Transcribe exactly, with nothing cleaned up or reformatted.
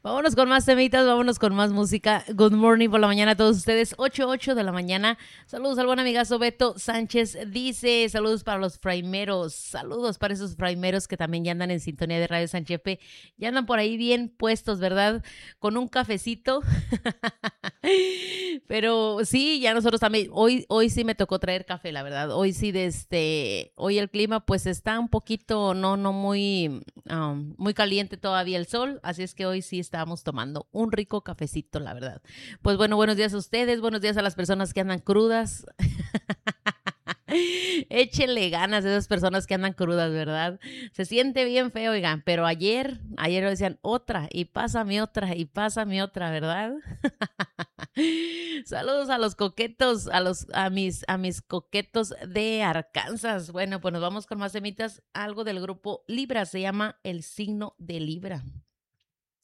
Vámonos con más temitas, vámonos con más música. Good morning por la mañana a todos ustedes. ocho ocho de la mañana. Saludos al buen amigazo Beto Sánchez. Dice, saludos para los fraimeros. Saludos para esos fraimeros que también ya andan en sintonía de Radio San Chepe. Ya andan por ahí bien puestos, ¿verdad? Con un cafecito. Pero sí, ya nosotros también, hoy, hoy sí me tocó traer café, la verdad. Hoy sí, desde, hoy el clima pues está un poquito, no, no muy, um, muy caliente todavía el sol, así es que hoy sí estábamos tomando un rico cafecito, la verdad. Pues bueno, buenos días a ustedes, buenos días a las personas que andan crudas. Échenle ganas a esas personas que andan crudas, ¿verdad? Se siente bien feo, oigan, pero ayer, ayer decían otra y pásame otra y pásame otra, ¿verdad? Saludos a los coquetos, a los a mis a mis coquetos de Arkansas. Bueno, pues nos vamos con más temitas, algo del grupo Libra, se llama El signo de Libra.